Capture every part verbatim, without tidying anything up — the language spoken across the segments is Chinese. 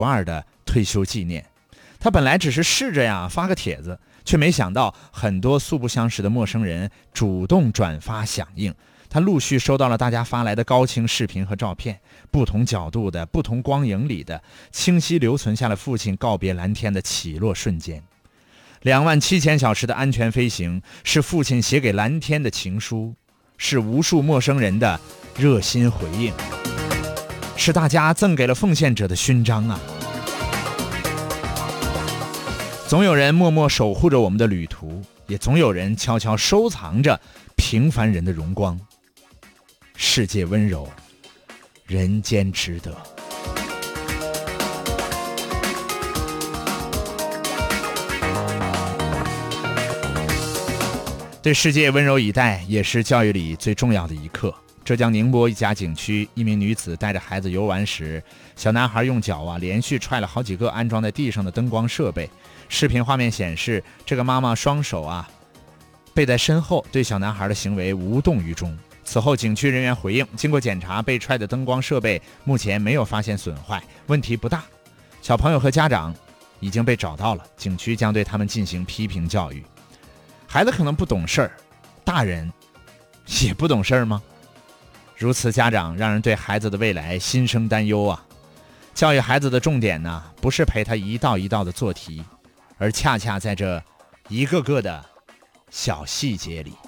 不二的退休纪念。他本来只是试着呀发个帖子，却没想到很多素不相识的陌生人主动转发响应。他陆续收到了大家发来的高清视频和照片，不同角度的、不同光影里的，清晰留存下了父亲告别蓝天的起落瞬间。两万七千小时的安全飞行，是父亲写给蓝天的情书，是无数陌生人的热心回应，是大家赠给了奉献者的勋章啊！总有人默默守护着我们的旅途，也总有人悄悄收藏着平凡人的荣光。世界温柔，人间值得。对世界温柔以待，也是教育里最重要的一课。浙江宁波一家景区，一名女子带着孩子游玩时，小男孩用脚啊连续踹了好几个安装在地上的灯光设备。视频画面显示，这个妈妈双手啊背在身后，对小男孩的行为无动于衷。此后景区人员回应，经过检查，被踹的灯光设备目前没有发现损坏，问题不大。小朋友和家长已经被找到了，景区将对他们进行批评教育。孩子可能不懂事儿，大人也不懂事儿吗？如此家长让人对孩子的未来心生担忧啊！教育孩子的重点呢，不是陪他一道一道的做题，而恰恰在这一个个的小细节里。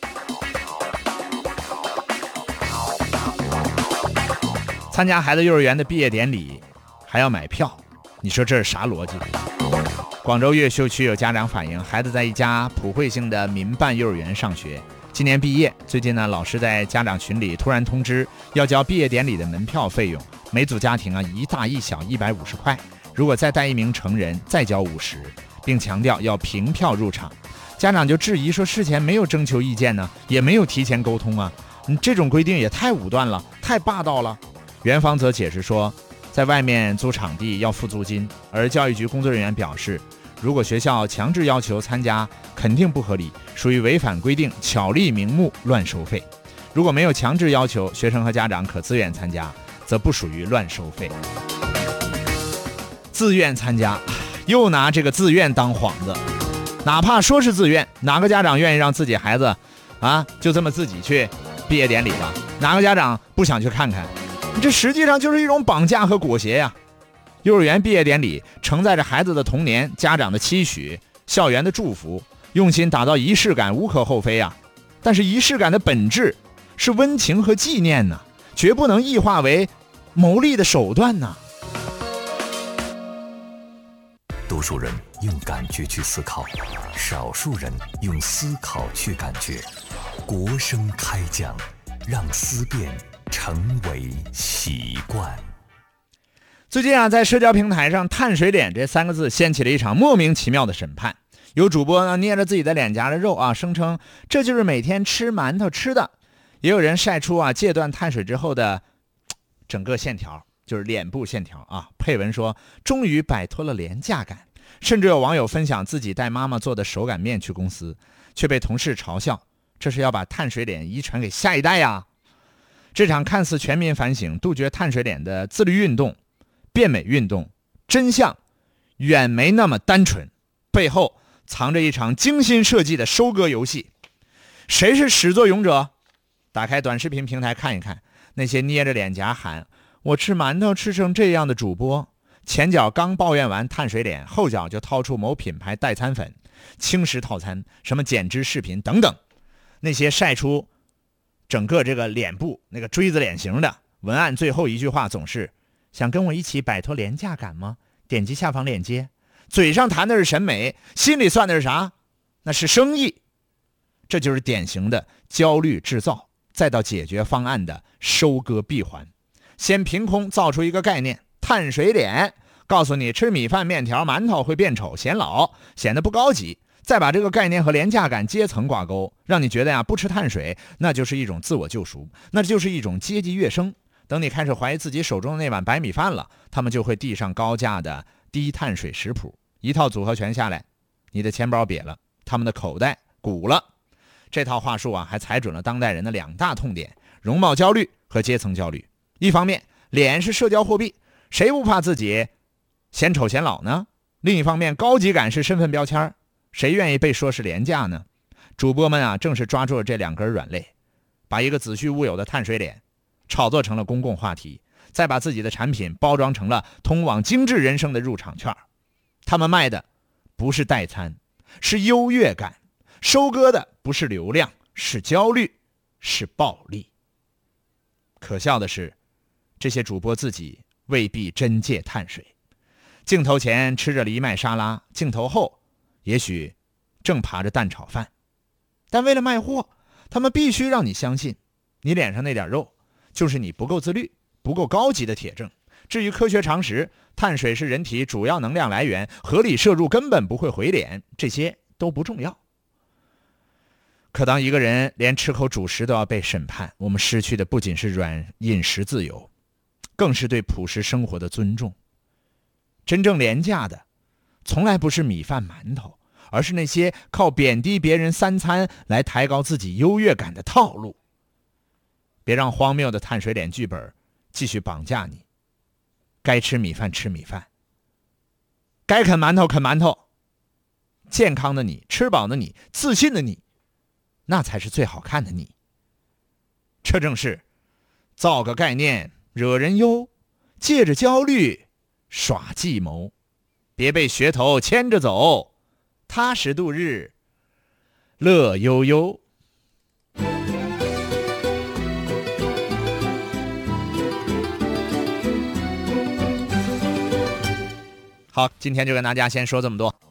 参加孩子幼儿园的毕业典礼还要买票，你说这是啥逻辑？广州越秀区有家长反映，孩子在一家普惠性的民办幼儿园上学，今年毕业。最近呢，老师在家长群里突然通知要交毕业典礼的门票费用，每组家庭啊一大一小一百五十块，如果再带一名成人再交五十，并强调要凭票入场。家长就质疑说，事前没有征求意见呢，也没有提前沟通啊，你这种规定也太武断了，太霸道了。园方则解释说，在外面租场地要付租金，而教育局工作人员表示，如果学校强制要求参加，肯定不合理，属于违反规定，巧立名目乱收费。如果没有强制要求，学生和家长可自愿参加，则不属于乱收费。自愿参加，又拿这个自愿当幌子，哪怕说是自愿，哪个家长愿意让自己孩子啊就这么自己去毕业典礼了？哪个家长不想去看看？这实际上就是一种绑架和裹挟呀！幼儿园毕业典礼承载着孩子的童年、家长的期许、校园的祝福，用心打造仪式感无可厚非啊。但是仪式感的本质是温情和纪念呢，绝不能异化为牟利的手段呢。 多数人用感觉去思考，少数人用思考去感觉。国声开讲，让思辨成为习惯。 最近啊，在社交平台上，碳水脸这三个字掀起了一场莫名其妙的审判。有主播呢捏着自己的脸颊的肉啊，声称这就是每天吃馒头吃的。也有人晒出啊戒断碳水之后的整个线条，就是脸部线条啊，配文说终于摆脱了廉价感。甚至有网友分享自己带妈妈做的手擀面去公司，却被同事嘲笑，这是要把碳水脸遗传给下一代呀。这场看似全民反省杜绝碳水脸的自律运动、变美运动，真相远没那么单纯，背后藏着一场精心设计的收割游戏。谁是始作俑者？打开短视频平台看一看，那些捏着脸颊喊我吃馒头吃成这样的主播，前脚刚抱怨完碳水脸，后脚就掏出某品牌代餐粉、轻食套餐、什么减脂视频等等。那些晒出整个这个脸部那个锥子脸型的文案，最后一句话总是想跟我一起摆脱廉价感吗？点击下方链接。嘴上谈的是审美，心里算的是啥？那是生意。这就是典型的焦虑制造，再到解决方案的收割闭环。先凭空造出一个概念，碳水脸，告诉你吃米饭面条馒头会变丑显老，显得不高级，再把这个概念和廉价感阶层挂钩，让你觉得呀不吃碳水那就是一种自我救赎，那就是一种阶级跃升。等你开始怀疑自己手中的那碗白米饭了，他们就会递上高价的低碳水食谱，一套组合拳下来，你的钱包瘪了，他们的口袋鼓了。这套话术啊，还踩准了当代人的两大痛点：容貌焦虑和阶层焦虑。一方面，脸是社交货币，谁不怕自己嫌丑嫌老呢？另一方面，高级感是身份标签，谁愿意被说是廉价呢？主播们啊，正是抓住了这两根软肋，把一个子虚乌有的碳水脸炒作成了公共话题，再把自己的产品包装成了通往精致人生的入场券。他们卖的不是代餐，是优越感，收割的不是流量，是焦虑，是暴利。可笑的是，这些主播自己未必真戒碳水，镜头前吃着藜麦沙拉，镜头后也许正扒着蛋炒饭。但为了卖货，他们必须让你相信，你脸上那点肉就是你不够自律、不够高级的铁证。至于科学常识，碳水是人体主要能量来源，合理摄入根本不会回脸，这些都不重要。可当一个人连吃口主食都要被审判，我们失去的不仅是软饮食自由，更是对朴实生活的尊重。真正廉价的从来不是米饭馒头，而是那些靠贬低别人三餐来抬高自己优越感的套路。别让荒谬的碳水脸剧本继续绑架你，该吃米饭吃米饭，该啃馒头啃馒头。健康的你，吃饱的你，自信的你，那才是最好看的你。这正是造个概念惹人忧，借着焦虑耍计谋，别被噱头牵着走，踏实度日乐悠悠。好，今天就跟大家先说这么多。